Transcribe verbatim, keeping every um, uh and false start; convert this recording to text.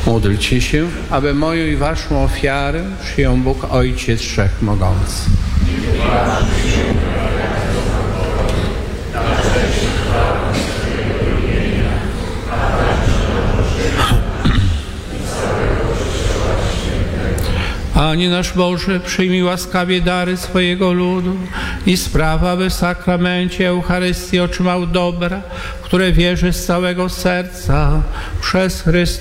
Módlcie się, aby moją i waszą ofiarę przyjął Bóg Ojciec Wszechmogący. Panie nasz Boże, przyjmij łaskawie dary swojego ludu i spraw, aby w sakramencie Eucharystii otrzymał dobra, w które wierzy z całego serca przez Chrystusa